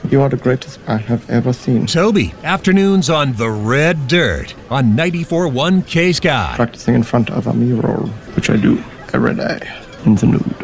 You are the greatest I have ever seen. Toby, afternoons on The Red Dirt on 94.1 K-Sky. Practicing in front of a mirror, which I do every day in the nude.